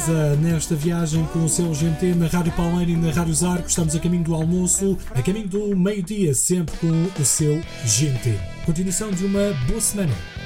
casa nesta viagem com o seu GMT na Rádio Palmeira e na Rádio Zarco. Estamos a caminho do almoço, a caminho do meio-dia, sempre com o seu GMT. Continuação de uma boa semana.